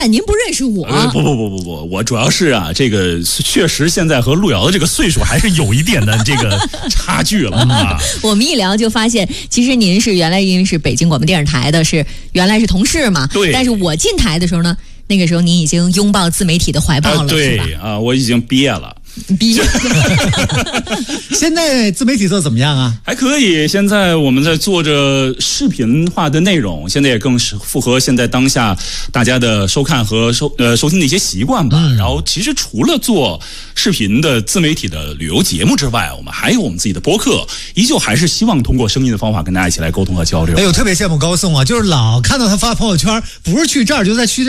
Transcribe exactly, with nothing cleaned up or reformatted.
您不认识我？ 呃、不不不不不，我主要是啊，这个确实现在和路遥的这个岁数还是有一点的这个差距了啊。 我们一聊就发现，其实您是原来因为是北京广播电视台的，是原来是同事嘛。 对。 但是我进台的时候呢，那个时候您已经拥抱自媒体的怀抱了， 呃、对是吧？ 啊，我已经毕业了。 毕业现在自媒体做怎么样啊？ 还可以。现在我们在做着视频化的内容，现在也更是符合现在当下大家的收看和收呃收听的一些习惯吧。嗯、然后其实除了做视频的自媒体的旅游节目之外，我们还有我们自己的播客，依旧还是希望通过声音的方法跟大家一起来沟通和交流。 哎呦，特别羡慕高颂啊，就是老看到他发朋友圈，不是去这儿就在去这儿。